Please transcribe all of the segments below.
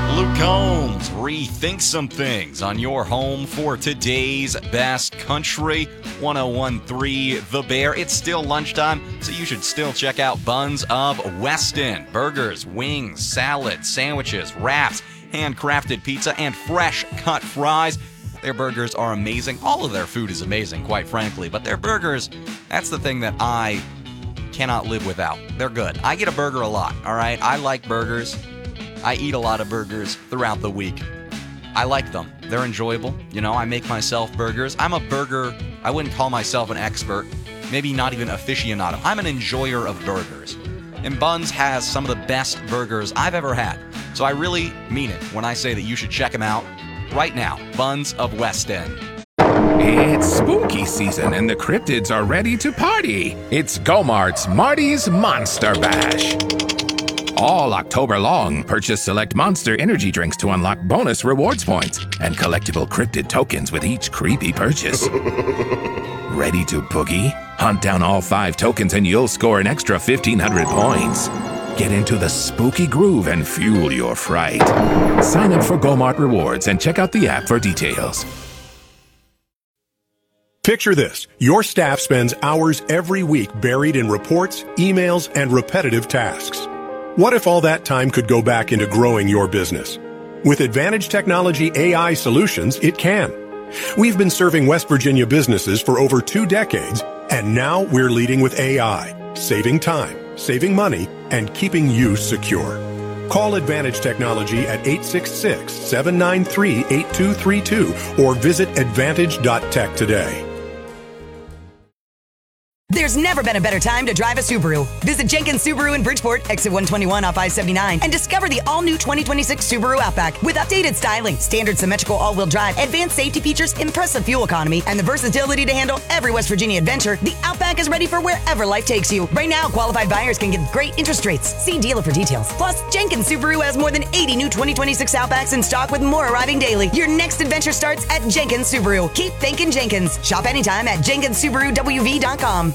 Luke Combs, rethink some things on your home for today's best country. 101.3 The Bear. It's still lunchtime, so you should still check out Buns of Weston. Burgers, wings, salads, sandwiches, wraps, handcrafted pizza, and fresh cut fries. Their burgers are amazing. All of their food is amazing, quite frankly, but their burgers, that's the thing that I cannot live without. They're good. I get a burger a lot, all right? I like burgers. I eat a lot of burgers throughout the week. I like them. They're enjoyable. You know, I make myself burgers. I'm a burger, I wouldn't call myself an expert, maybe not even aficionado. I'm an enjoyer of burgers. And Buns has some of the best burgers I've ever had. So I really mean it when I say that you should check them out right now. Buns of West End. It's spooky season and the cryptids are ready to party. It's Go-Mart's Marty's Monster Bash. All October long, purchase select Monster energy drinks to unlock bonus rewards points and collectible cryptid tokens with each creepy purchase. Ready to boogie? Hunt down all 5 tokens and you'll score an extra 1,500 points. Get into the spooky groove and fuel your fright. Sign up for Go-Mart Rewards and check out the app for details. Picture this. Your staff spends hours every week buried in reports, emails, and repetitive tasks. What if all that time could go back into growing your business? With Advantage Technology AI Solutions, it can. We've been serving West Virginia businesses for over 2 decades, and now we're leading with AI, saving time, saving money, and keeping you secure. Call Advantage Technology at 866-793-8232 or visit advantage.tech today. There's never been a better time to drive a Subaru. Visit Jenkins Subaru in Bridgeport, exit 121 off I-79, and discover the all-new 2026 Subaru Outback with updated styling, standard symmetrical all-wheel drive, advanced safety features, impressive fuel economy, and the versatility to handle every West Virginia adventure. The Outback is ready for wherever life takes you. Right now, qualified buyers can get great interest rates. See dealer for details. Plus, Jenkins Subaru has more than 80 new 2026 Outbacks in stock with more arriving daily. Your next adventure starts at Jenkins Subaru. Keep thinking Jenkins. Shop anytime at JenkinsSubaruWV.com.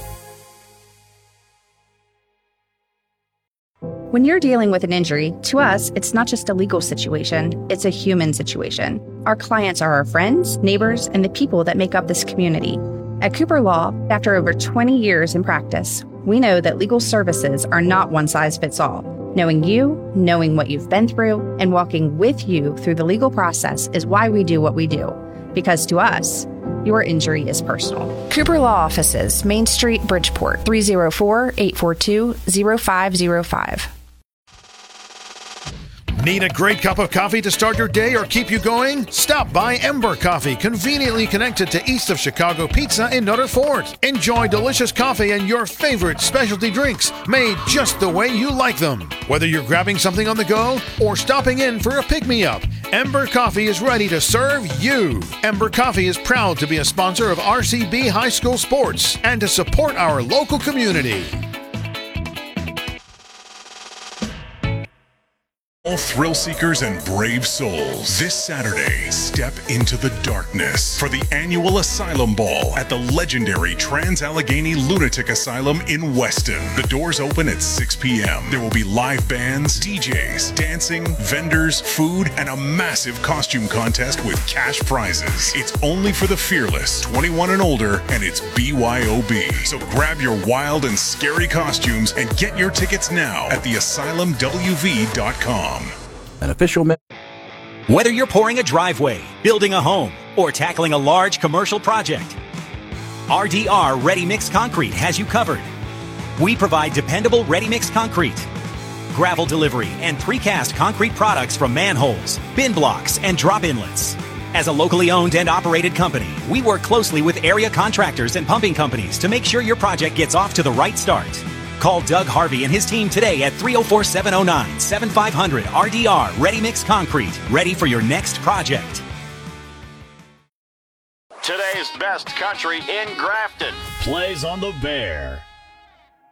When you're dealing with an injury, to us, it's not just a legal situation, it's a human situation. Our clients are our friends, neighbors, and the people that make up this community. At Cooper Law, after over 20 years in practice, we know that legal services are not one size fits all. Knowing you, knowing what you've been through, and walking with you through the legal process is why we do what we do. Because to us, your injury is personal. Cooper Law Offices, Main Street, Bridgeport, 304-842-0505. Need a great cup of coffee to start your day or keep you going? Stop by Ember Coffee, conveniently connected to East of Chicago Pizza in Nutter Fort. Enjoy delicious coffee and your favorite specialty drinks, made just the way you like them. Whether you're grabbing something on the go or stopping in for a pick-me-up, Ember Coffee is ready to serve you. Ember Coffee is proud to be a sponsor of RCB High School Sports and to support our local community. All thrill seekers and brave souls, this Saturday, step into the darkness for the annual Asylum Ball at the legendary Trans-Allegheny Lunatic Asylum in Weston. The doors open at 6 p.m. There will be live bands, DJs, dancing, vendors, food, and a massive costume contest with cash prizes. It's only for the fearless, 21 and older, and it's BYOB. So grab your wild and scary costumes and get your tickets now at theasylumwv.com. An official Whether you're pouring a driveway, building a home, or tackling a large commercial project, RDR Ready Mix Concrete has you covered. We provide dependable ready mix concrete, gravel delivery, and precast concrete products from manholes, bin blocks, and drop inlets. As a locally owned and operated company, we work closely with area contractors and pumping companies to make sure your project gets off to the right start. Call Doug Harvey and his team today at 304-709-7500 RDR Ready Mix Concrete. Ready for your next project. Today's best country in Grafton plays on the Bear.